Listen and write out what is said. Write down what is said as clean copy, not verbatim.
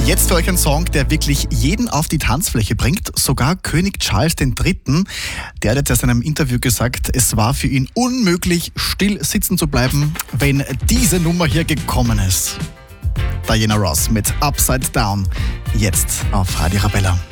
Jetzt für euch ein Song, der wirklich jeden auf die Tanzfläche bringt, sogar König Charles III. Der hat jetzt erst in einem Interview gesagt, es war für ihn unmöglich, still sitzen zu bleiben, wenn diese Nummer hier gekommen ist. Diana Ross mit Upside Down, jetzt auf Radio Arabella.